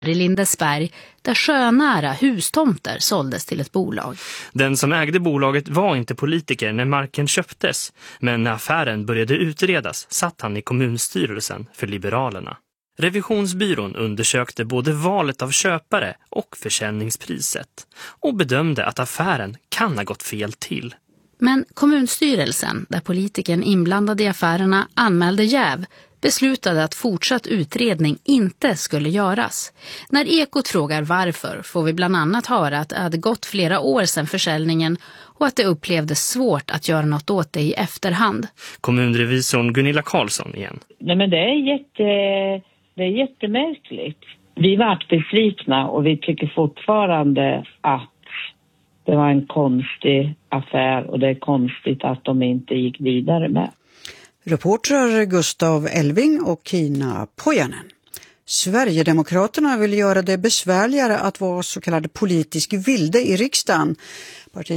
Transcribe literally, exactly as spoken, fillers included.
i Lindesberg där sjönära hustomter såldes till ett bolag. Den som ägde bolaget var inte politiker när marken köptes, men när affären började utredas satt han i kommunstyrelsen för Liberalerna. Revisionsbyrån undersökte både valet av köpare och försäljningspriset och bedömde att affären kan ha gått fel till. Men kommunstyrelsen, där politikern inblandad i affärerna anmälde jäv, beslutade att fortsatt utredning inte skulle göras. När Ekot frågar varför får vi bland annat höra att det hade gått flera år sedan försäljningen och att det upplevdes svårt att göra något åt det i efterhand. Kommunrevisorn Gunilla Karlsson igen. Nej, men det är jätte, det är jättemärkligt. Vi vart besvikna och vi tycker fortfarande att det var en konstig affär och det är konstigt att de inte gick vidare med. Reportrar Gustav Elving och Kina Pojanen. Sverigedemokraterna vill göra det besvärligare att vara så kallad politisk vilde i riksdagen.